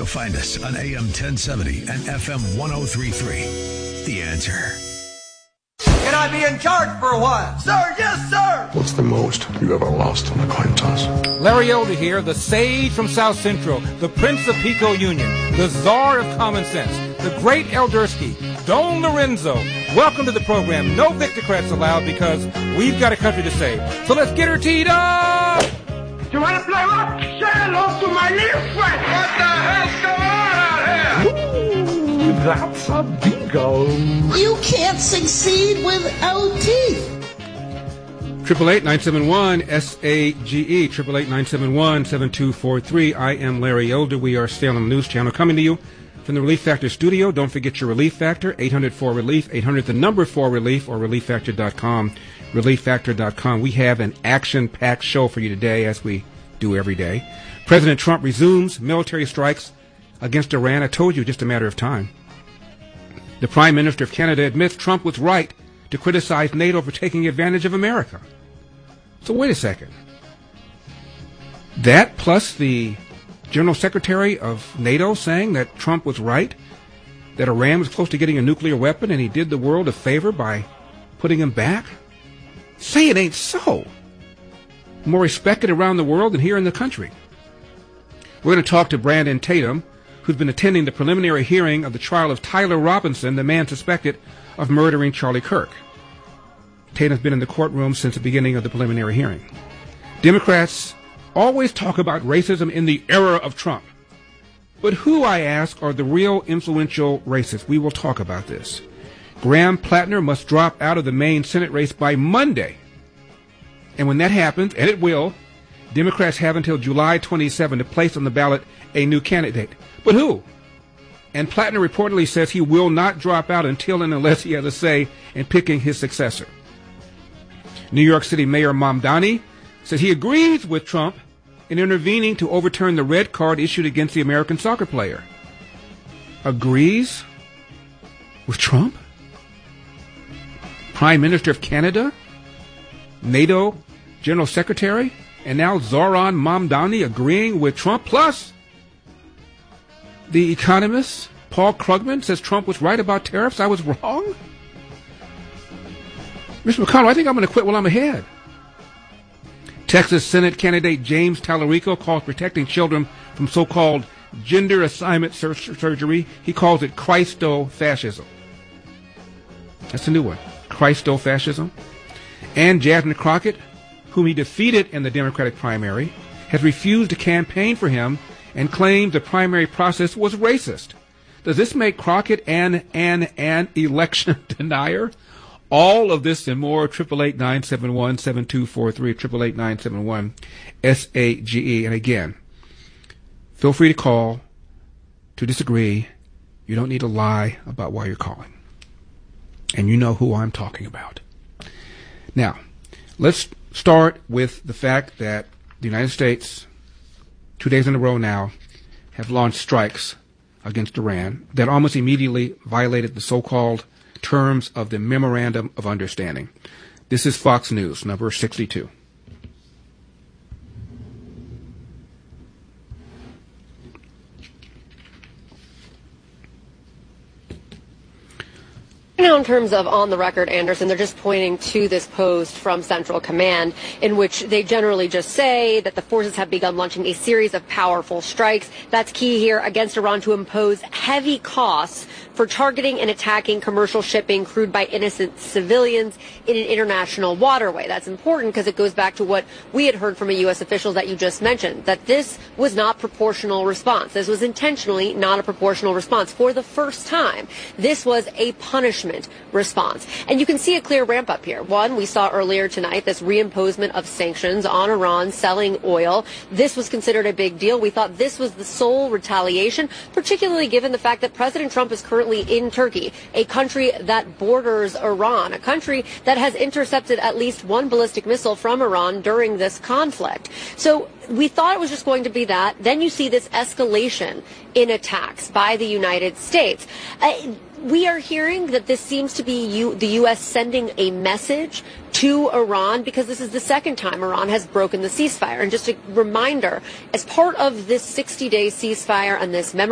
You'll find us on AM 1070 and FM 1033. The Answer. Can I be in charge for a while? Sir, yes, sir! What's the most you ever lost on a coin toss? Larry Elder here, the sage from South Central, the Prince of Pico Union, the czar of common sense, the great Eldersky, Don Lorenzo. Welcome to the program. No Victocrats allowed because we've got a country to save. So let's get her teed up! You want to play rock? Say hello to my little friend! What the hell's going on out here? Ooh, that's a bingo. You can't succeed without teeth. 888-971-SAGE, 888-971-7243. I am Larry Elder. We are Salem News Channel coming to you from the Relief Factor studio. Don't forget your Relief Factor, 800-4RELIEF, 800-4RELIEF, or ReliefFactor.com, ReliefFactor.com. We have an action-packed show for you today, as we do every day. President Trump resumes military strikes against Iran. I told you, just a matter of time. The Prime Minister of Canada admits Trump was right to criticize NATO for taking advantage of America. So wait a second. That plus the General Secretary of NATO saying that Trump was right, that Iran was close to getting a nuclear weapon and he did the world a favor by putting him back? Say it ain't so. More respected around the world than here in the country. We're going to talk to Brandon Tatum, who's been attending the preliminary hearing of the trial of Tyler Robinson, the man suspected of murdering Charlie Kirk. Tatum's been in the courtroom since the beginning of the preliminary hearing. Democrats always talk about racism in the era of Trump. But who, I ask, are the real influential racists? We will talk about this. Graham Plattner must drop out of the Maine Senate race by Monday. And when that happens, and it will, Democrats have until July 27 to place on the ballot a new candidate. But who? And Plattner reportedly says he will not drop out until and unless he has a say in picking his successor. New York City Mayor Mamdani says he agrees with Trump in intervening to overturn the red card issued against the American soccer player. Agrees with Trump? Prime Minister of Canada? NATO General Secretary? And now Zoran Mamdani agreeing with Trump? Plus, The Economist, Paul Krugman, says Trump was right about tariffs. I was wrong? Mr. McConnell, I think I'm going to quit while I'm ahead. Texas Senate candidate James Tallarico calls protecting children from so-called gender assignment surgery. He calls it Christo-fascism. That's a new one. Christo-fascism. And Jasmine Crockett, whom he defeated in the Democratic primary, has refused to campaign for him and claims the primary process was racist. Does this make Crockett an election denier? All of this and more, 888-971-7243, 888-971-SAGE. And again, feel free to call to disagree. You don't need to lie about why you're calling. And you know who I'm talking about. Now, let's start with the fact that the United States, 2 days in a row now, have launched strikes against Iran that almost immediately violated the so-called terms of the Memorandum of Understanding. This is Fox News, number 62. Now, in terms of on the record, Anderson, they're just pointing to this post from Central Command in which they generally just say that the forces have begun launching a series of powerful strikes. That's key here against Iran to impose heavy costs for targeting and attacking commercial shipping crewed by innocent civilians in an international waterway. That's important because it goes back to what we had heard from a U.S. official that you just mentioned, that this was not proportional response. This was intentionally not a proportional response. For the first time, this was a punishment response. And you can see a clear ramp up here. One, we saw earlier tonight this reimposement of sanctions on Iran selling oil. This was considered a big deal. We thought this was the sole retaliation, particularly given the fact that President Trump is currently in Turkey, a country that borders Iran, a country that has intercepted at least one ballistic missile from Iran during this conflict. So we thought it was just going to be that. Then you see this escalation in attacks by the United States. We are hearing that this seems to be the U.S. sending a message to Iran because this is the second time Iran has broken the ceasefire. And just a reminder, as part of this 60-day ceasefire and this